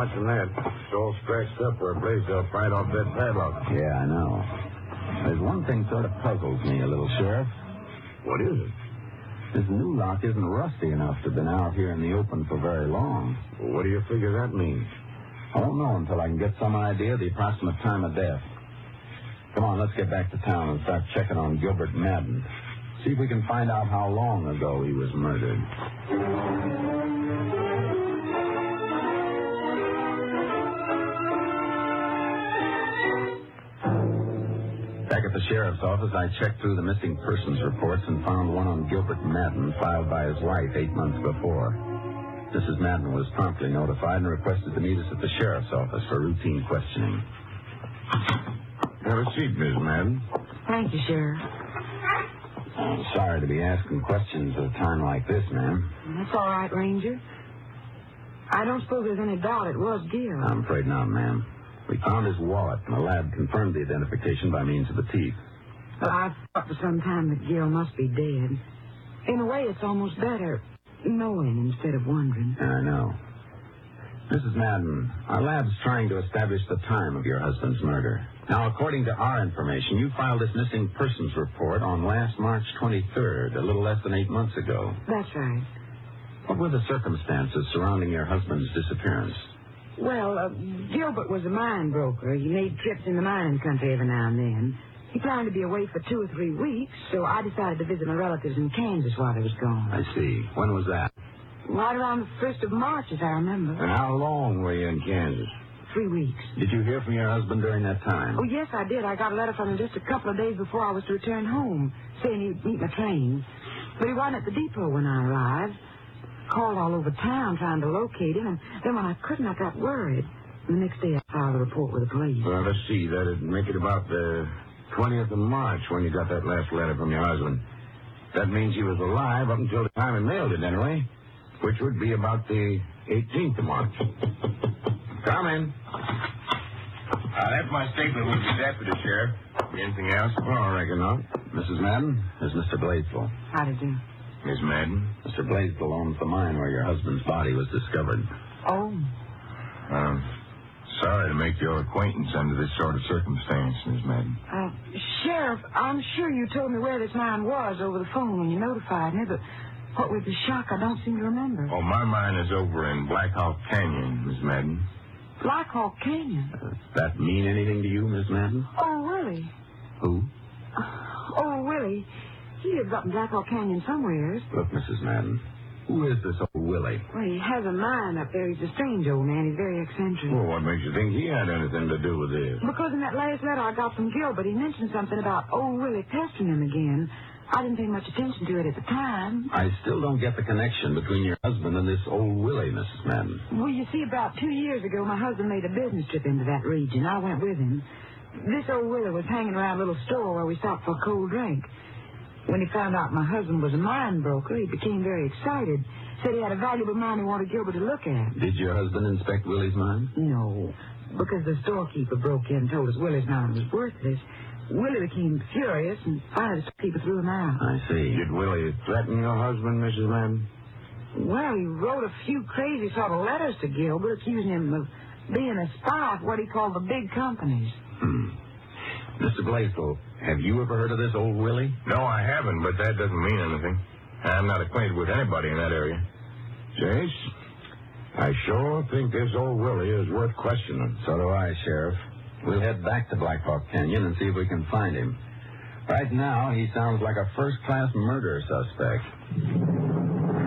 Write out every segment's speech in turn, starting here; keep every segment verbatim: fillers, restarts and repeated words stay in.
watching that. It's all scratched up where Blaisdell pried off that padlock. Yeah, I know. There's one thing sort of puzzles me a little, Sheriff. What is it? This new lock isn't rusty enough to have been out here in the open for very long. Well, what do you figure that means? I won't know until I can get some idea of the approximate time of death. Come on, let's get back to town and start checking on Gilbert Madden. See if we can find out how long ago he was murdered. Back at the sheriff's office, I checked through the missing persons reports and found one on Gilbert Madden filed by his wife eight months before. Missus Madden was promptly notified and requested to meet us at the sheriff's office for routine questioning. Have a seat, Miss Madden. Thank you, Sheriff. I'm sorry to be asking questions at a time like this, ma'am. That's all right, Ranger. I don't suppose there's any doubt it was Gil. I'm afraid not, ma'am. We found his wallet, and the lab confirmed the identification by means of the teeth. But I've thought for some time that Gil must be dead. In a way, it's almost better knowing instead of wondering. I know. Missus Madden, our lab's trying to establish the time of your husband's murder. Now, according to our information, you filed this missing persons report on last March twenty-third, a little less than eight months ago. That's right. What were the circumstances surrounding your husband's disappearance? Well, uh, Gilbert was a mine broker. He made trips in the mining country every now and then. He planned to be away for two or three weeks, so I decided to visit my relatives in Kansas while he was gone. I see. When was that? Right around the first of March, as I remember. And how long were you in Kansas? Three weeks. Did you hear from your husband during that time? Oh, yes, I did. I got a letter from him just a couple of days before I was to return home, saying he'd meet my train. But he wasn't at the depot when I arrived. Called all over town trying to locate him, and then when I couldn't, I got worried. The next day, I filed a report with the police. Well, let's see. That'd make it about the twentieth of March when you got that last letter from your husband. That means he was alive up until the time he mailed it, anyway, which would be about the eighteenth of March. Come in. Uh, that's my statement with the deputy, Sheriff. Anything else? Oh, I reckon not. Missus Madden, this is Mister Blaisdell. How did you? Miss Madden? Mister Blaisdell owns the mine where your husband's body was discovered. Oh. Um, sorry to make your acquaintance under this sort of circumstance, Miss Madden. Uh, Sheriff, I'm sure you told me where this mine was over the phone when you notified me, but what with the shock, I don't seem to remember. Oh, my mine is over in Black Hawk Canyon, Miss Madden. Black Hawk Canyon? Uh, does that mean anything to you, Miss Madden? Oh, Willie. Who? Uh, oh, Willie. He lives up in Black Hawk Canyon somewheres. Look, Missus Madden, who is this old Willie? Well, he has a mine up there. He's a strange old man. He's very eccentric. Well, what makes you think he had anything to do with this? Because in that last letter I got from Gilbert, he mentioned something about old Willie pestering him again. I didn't pay much attention to it at the time. I still don't get the connection between your husband and this old Willie, Missus Madden. Well, you see, about two years ago, my husband made a business trip into that region. I went with him. This old Willie was hanging around a little store where we stopped for a cold drink. When he found out my husband was a mine broker, he became very excited. Said he had a valuable mine he wanted Gilbert to look at. Did your husband inspect Willie's mine? No, because the storekeeper broke in and told us Willie's mine was worthless. Willie became furious and finally the storekeeper threw him out. I see. Did Willie threaten your husband, Missus Madden? Well, he wrote a few crazy sort of letters to Gilbert, accusing him of being a spy for what he called the big companies. Hmm. Mister Blaisdell, have you ever heard of this old Willie? No, I haven't, but that doesn't mean anything. I'm not acquainted with anybody in that area. Chase, I sure think this old Willie is worth questioning. So do I, Sheriff. We'll head back to Black Hawk Canyon and see if we can find him. Right now, he sounds like a first-class murder suspect.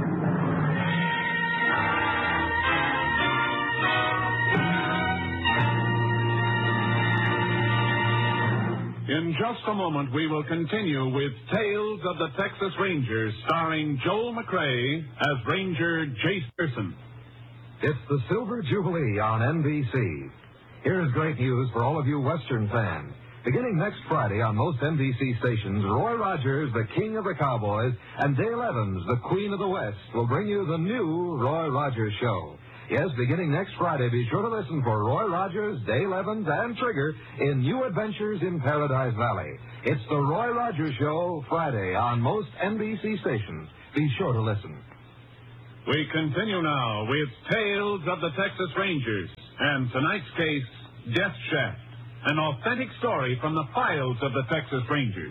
In just a moment, we will continue with Tales of the Texas Rangers, starring Joel McCrea as Ranger Jace Pearson. It's the Silver Jubilee on N B C. Here's great news for all of you Western fans. Beginning next Friday on most N B C stations, Roy Rogers, the King of the Cowboys, and Dale Evans, the Queen of the West, will bring you the new Roy Rogers Show. Yes, beginning next Friday, be sure to listen for Roy Rogers, Dale Evans, and Trigger in New Adventures in Paradise Valley. It's the Roy Rogers Show, Friday, on most N B C stations. Be sure to listen. We continue now with Tales of the Texas Rangers and tonight's case, Death Shaft, an authentic story from the files of the Texas Rangers.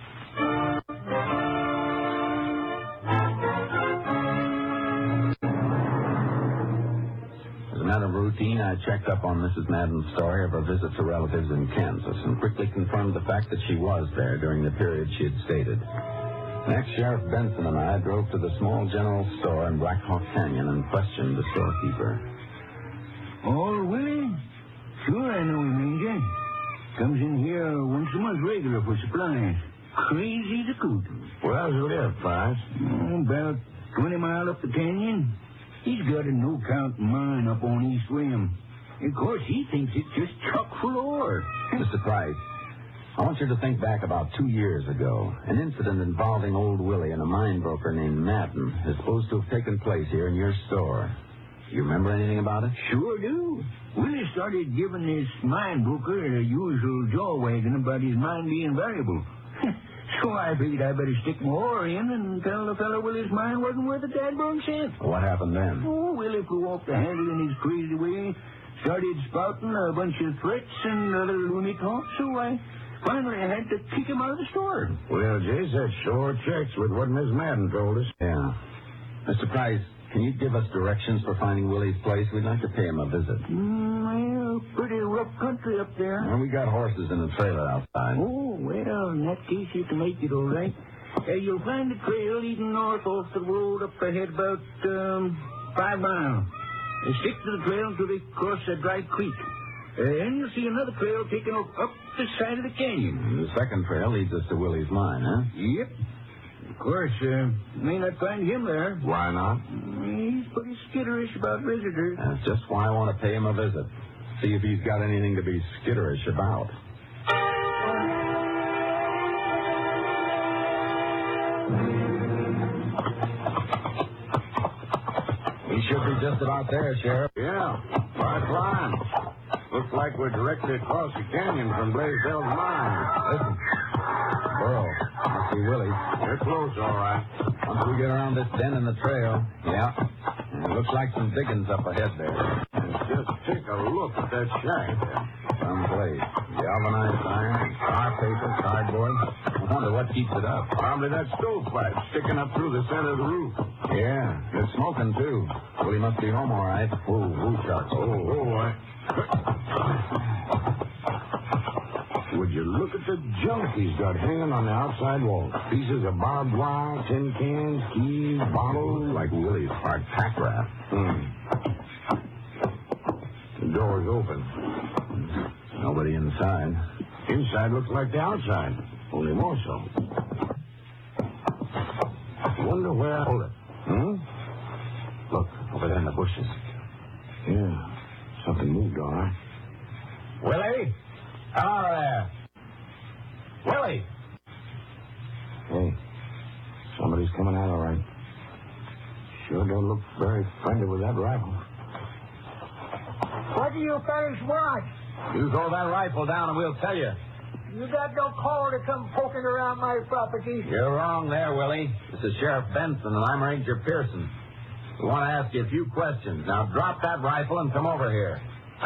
As a matter of routine, I checked up on Missus Madden's story of her visit to relatives in Kansas and quickly confirmed the fact that she was there during the period she had stated. Next, Sheriff Benson and I drove to the small general store in Black Hawk Canyon and questioned the storekeeper. Oh, Willie? Sure, I know him, Ranger. Comes in here once a month regular for supplies. Crazy to coot. Where's he live, Price? Oh, about twenty miles up the canyon. He's got a no-count mine up on East Rim. Of course, he thinks it's just chock full of ore. Mister Price, I want you to think back about two years ago. An incident involving old Willie and a mine broker named Madden is supposed to have taken place here in your store. You remember anything about it? Sure do. Willie started giving this mine broker a usual jaw wagging about his mine being valuable. So I figured I better stick my oar in and tell the fellow Willie's mine wasn't worth a dadbone cent. What happened then? Oh, Willie flew off the handle in his crazy way, started spouting a bunch of threats and other loony talk, so I finally had to kick him out of the store. Well, Jace, that sure checks with what Miss Madden told us. Yeah. Mister Price, can you give us directions for finding Willie's place? We'd like to pay him a visit. Mm, well, pretty rough country up there. Well, we got horses in the trailer outside. Oh, well, in that case, you can make it all right. Uh, you'll find a trail leading north off the road up ahead about um, five miles. Uh, stick to the trail until they cross a dry creek. Uh, and you'll see another trail taking off up the side of the canyon. And the second trail leads us to Willie's mine, huh? Yep. Of course, uh, may not find him there. Why not? He's pretty skitterish about visitors. That's just why I want to pay him a visit. See if he's got anything to be skitterish about. He should be just about there, Sheriff. Yeah, right line. Looks like we're directly across the canyon from Blaisdell's mine. Listen. Burrow. I see Willie. They're close, all right. Once we get around this bend in the trail. Yeah. And it looks like some diggings up ahead there. And just take a look at that shack there. Someplace. Galvanized iron, tar paper, cardboard. I wonder what keeps it up. Probably that stovepipe sticking up through the center of the roof. Yeah, it's smoking, too. Willie must be home all right. Whoa, whoa, sharks. Oh, oh, boy. Would you look at the junk he's got hanging on the outside wall? Pieces of barbed wire, tin cans, keys, bottles. Like Willie's hard pack rat. Hmm. The door's open. Nobody inside. Inside looks like the outside, only more so. Wonder where... Hold it. Hmm? Look, over there in the bushes. Yeah, something moved, all right. Willie? Hello there. Willie? Hey, somebody's coming out all right. Sure don't look very friendly with that rifle. What do you fellas want? You throw that rifle down and we'll tell you. You got no call to come poking around my property. You're wrong there, Willie. This is Sheriff Benson, and I'm Ranger Pearson. We want to ask you a few questions. Now, drop that rifle and come over here.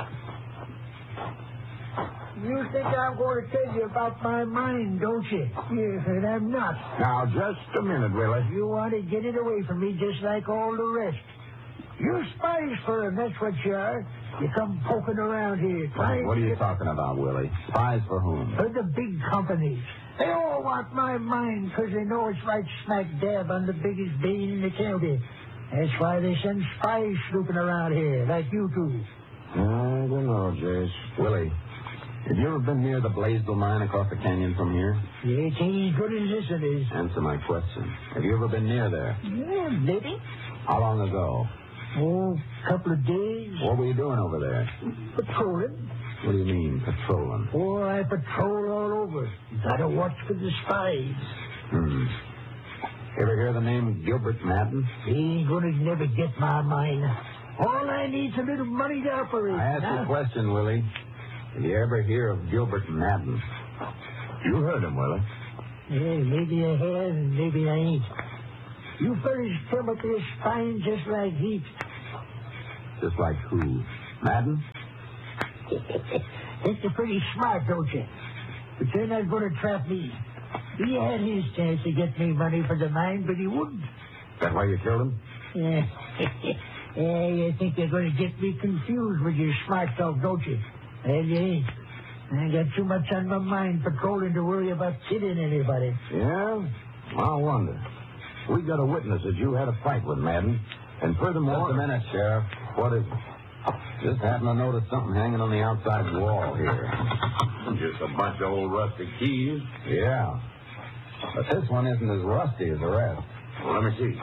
You think I'm going to tell you about my mine, don't you? Yes, and I'm not. Now, just a minute, Willie. You want to get it away from me just like all the rest. You're spies for him, that's what you are. You come poking around here. trying What are to you get- talking about, Willie? Spies for whom? For the big companies. They all want my mine because they know it's right smack dab on the biggest vein in the county. That's why they send spies snooping around here, like you two. I don't know, Jace. Willie, have you ever been near the Blaisdell mine across the canyon from here? Yeah, it ain't as good as this it is. Answer my question. Have you ever been near there? Yeah, maybe. How long ago? Oh, couple of days. What were you doing over there? Patrolling. What do you mean, patrolling? Oh, I patrol all over. Gotta watch for the spies. Hmm. Ever hear the name Gilbert Madden? He ain't gonna never get my mine. All I need's a little money to operate. I asked you a question, Willie. Did you ever hear of Gilbert Madden? You heard him, Willie. Yeah, maybe I have and maybe I ain't. You fellas come up your spine just like heat. Just like who? Madden? Think you're pretty smart, don't you? But you're not going to trap me. He had his chance to get me money for the mine, but he wouldn't. That why you killed him? Yeah. Yeah, you think you're going to get me confused with your smart talk, don't you? Well, you ain't. I got too much on my mind patrolling to worry about kidding anybody. Yeah? I wonder. We got a witness that you had a fight with Madden. And furthermore... Just a minute, Sheriff. What is it? Just happened to notice something hanging on the outside wall here. Just a bunch of old rusty keys. Yeah. But this one isn't as rusty as the rest. Well, let me see.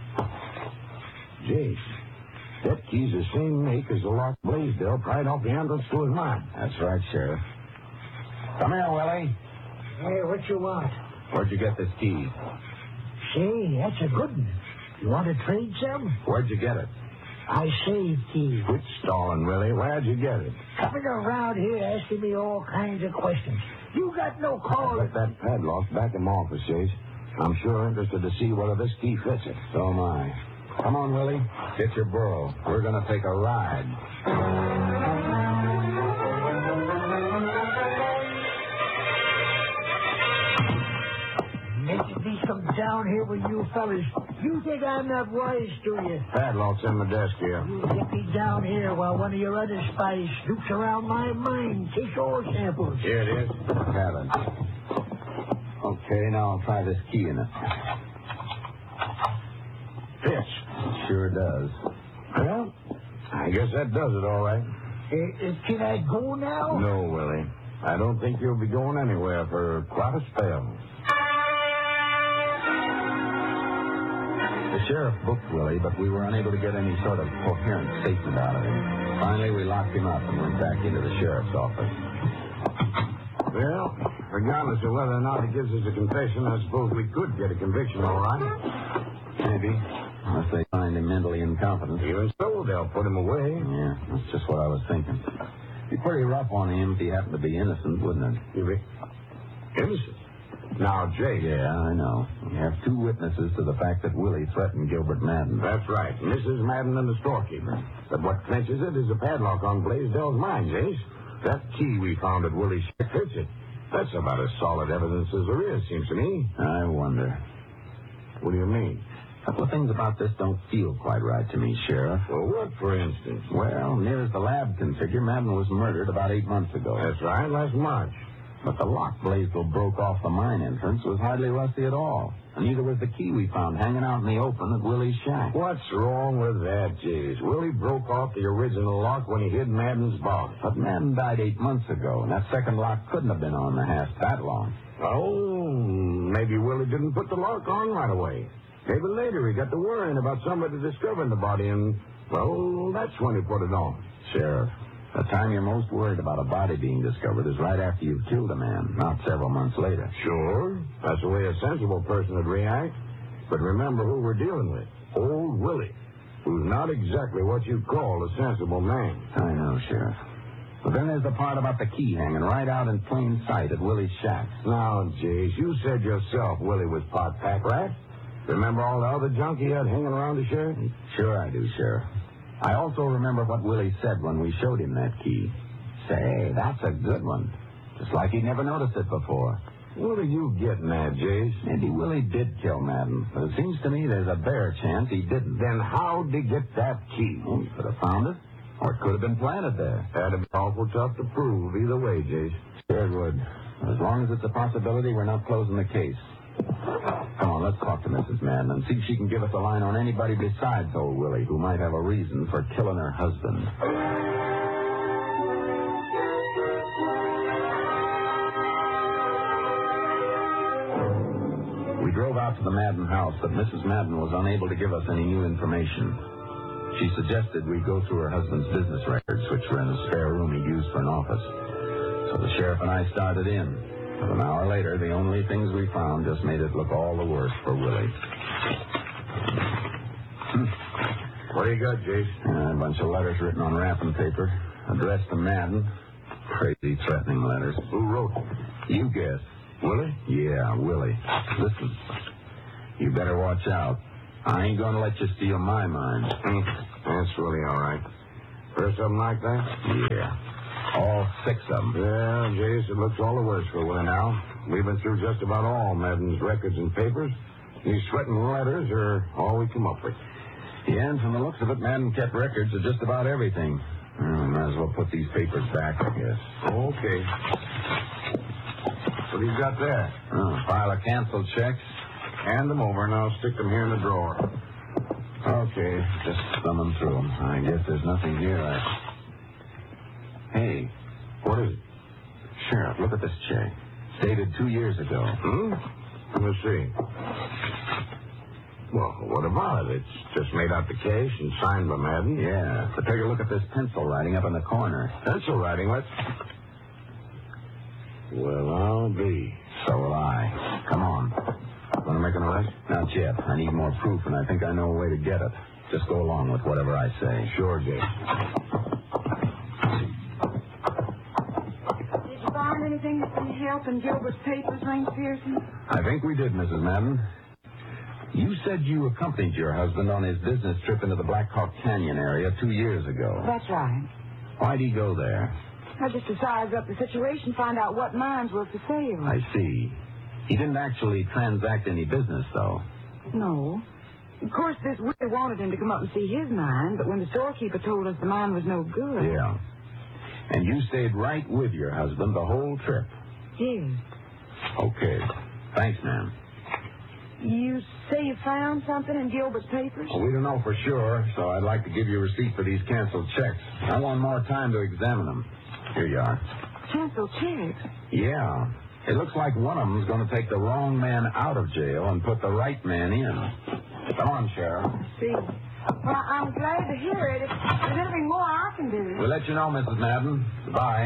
Jace, that key's the same make as the lock Blaisdell pried off the entrance to his mine. That's right, Sheriff. Come here, Willie. Hey, what you want? Where'd you get this key? Say, that's a good one. You want to trade some? Where'd you get it? I saved keys. Quit stalling, Willie. Where'd you get it? Coming around here asking me all kinds of questions. You got no call. I got that padlock back in my office, Jace. I'm sure interested to see whether this key fits it. So am I. Come on, Willie. Get your burro. We're going to take a ride. Making me come down here with you fellas. You think I'm not wise, do you? Padlock's in the desk here. You get me down here while one of your other spies snoops around my mine, takes all samples. Here it is. Have it. Okay, now I'll try this key in it. Fits. Sure does. Well, I guess that does it all right. Uh, uh, can I go now? No, Willie. I don't think you'll be going anywhere for quite a spell. The sheriff booked Willie, but we were unable to get any sort of coherent statement out of him. Finally, we locked him up and went back into the sheriff's office. Well, regardless of whether or not he gives us a confession, I suppose we could get a conviction, all right. Maybe. Unless they find him mentally incompetent. Even so, they'll put him away. Yeah, that's just what I was thinking. It'd be pretty rough on him if he happened to be innocent, wouldn't it? You be innocent? Now, Jay. Yeah, I know. We have two witnesses to the fact that Willie threatened Gilbert Madden. That's right. Missus Madden and the storekeeper. But what clinches it is a padlock on Blaisdell's mine, Jace. That key we found at Willie's shack fits it. That's about as solid evidence as there is, seems to me. I wonder. What do you mean? A couple of things about this don't feel quite right to me, Sheriff. Well, what, for instance? Well, near as the lab can figure, Madden was murdered about eight months ago. That's right, last March. But the lock Blaisdell broke off the mine entrance was hardly rusty at all. And neither was the key we found hanging out in the open at Willie's shack. What's wrong with that, Jace? Willie broke off the original lock when he hid Madden's body. But Madden died eight months ago, and that second lock couldn't have been on the hasp that long. Oh, maybe Willie didn't put the lock on right away. Maybe later he got to worrying about somebody discovering the body, and, well, that's when he put it on. Sheriff, the time you're most worried about a body being discovered is right after you've killed a man, not several months later. Sure. That's the way a sensible person would react. But remember who we're dealing with. Old Willie, who's not exactly what you'd call a sensible man. I know, Sheriff. But then there's the part about the key hanging right out in plain sight at Willie's shack. Now, Jace, you said yourself Willie was part pack rat. Remember all the other junk he had hanging around the sheriff? Sure I do, Sheriff. I also remember what Willie said when we showed him that key. Say, that's a good one. Just like he'd never noticed it before. What are you getting at, Jace? Maybe Willie did kill Madden, but it seems to me there's a bare chance he didn't. Then how'd he get that key? Well, he could have found it, or it could have been planted there. That'd be awful tough to prove either way, Jace. Sure it would. As long as it's a possibility, we're not closing the case. Come on, let's talk to Missus Madden and see if she can give us a line on anybody besides old Willie who might have a reason for killing her husband. We drove out to the Madden house, but Missus Madden was unable to give us any new information. She suggested we go through her husband's business records, which were in a spare room he used for an office. So the sheriff and I started in. But an hour later, the only things we found just made it look all the worse for Willie. What do you got, Jace? Uh, a bunch of letters written on wrapping paper, addressed to Madden. Crazy, threatening letters. Who wrote them? You guess. Willie? Yeah, Willie. Listen, you better watch out. I ain't going to let you steal my mind. Mm, that's really all right. First of them like that? Yeah. All six of them. Yeah, Jace, it looks all the worse for Willie now. We've been through just about all Madden's records and papers. These sweating letters are all we come up with. Yeah, and from the looks of it, Madden kept records of just about everything. Well, might as well put these papers back, I guess. Okay. What do you got there? Oh, a pile of canceled checks. Hand them over, and I'll stick them here in the drawer. Okay, just thumbing through them. I guess there's nothing here. I... Hey, What is it? Sheriff, look at this check. Dated two years ago. Hmm? Let me see. Well, what about it? It's just made out the cash and signed by Madden. Yeah, but take a look at this pencil writing up in the corner. Pencil writing, let's... Well, I'll be. So will I. Come on. Want to make an arrest? Not yet. I need more proof, and I think I know a way to get it. Just go along with whatever I say. Sure, Jay. Did you find anything that can help in Gilbert's papers, Ranger Pearson? I think we did, Missus Madden. You said you accompanied your husband on his business trip into the Black Hawk Canyon area two years ago. That's right. Why'd he go there? I just to size up the situation, find out what mines were for sale. I see. He didn't actually transact any business, though. No. Of course, this Willie wanted him to come up and see his mine, but when the storekeeper told us the mine was no good... Yeah. And you stayed right with your husband the whole trip? Yes. Okay. Thanks, ma'am. You say you found something in Gilbert's papers? Well, we don't know for sure, so I'd like to give you a receipt for these canceled checks. I want more time to examine them. Here you are. Canceled checks? Yeah. It looks like one of them's going to take the wrong man out of jail and put the right man in. Come on, Sheriff. I see. Well, I'm glad to hear it. If there's anything more I can do... We'll let you know, Missus Madden. Goodbye.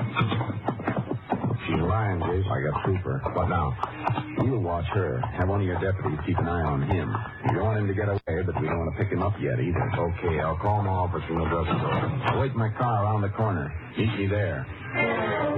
She's lying, Jace. I got Trooper. What now? You'll watch her. Have one of your deputies keep an eye on him. We don't want him to get away, but we don't want to pick him up yet either. Okay, I'll call my office in the drugstore. I'll wait in my car around the corner. Meet me there.